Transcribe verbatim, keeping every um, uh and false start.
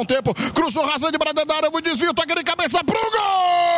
bom tempo. Cruzou, razão de Bradedara, o desvio, toca de cabeça pro gol!